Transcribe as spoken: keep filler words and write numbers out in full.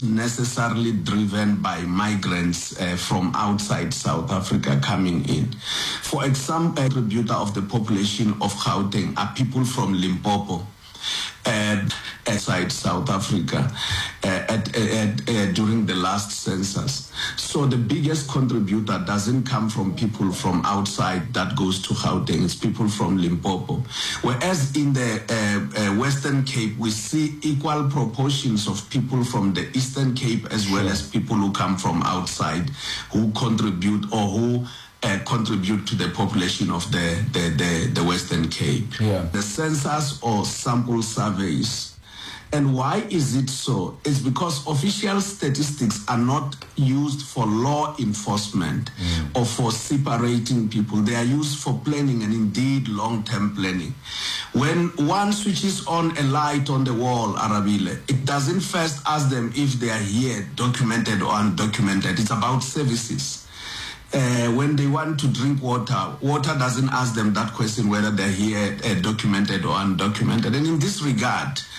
necessarily driven by migrants uh, from outside South Africa coming in. For example, a contributor of the population of Gauteng are people from Limpopo. Uh, outside South Africa uh, at, at, uh, during the last census. So the biggest contributor doesn't come from people from outside that goes to Gauteng, it's people from Limpopo. Whereas in the uh, uh, Western Cape, we see equal proportions of people from the Eastern Cape as well as people who come from outside who contribute or who Uh, contribute to the population of the, the, the, the Western Cape. Yeah. The census or sample surveys. And why is it so? It's because official statistics are not used for law enforcement mm. or for separating people. They are used for planning and indeed long-term planning. When one switches on a light on the wall, Arabile, it doesn't first ask them if they are here, documented or undocumented. It's about services. Uh, when they want to drink water, water doesn't ask them that question whether they're here uh, documented or undocumented. And in this regard,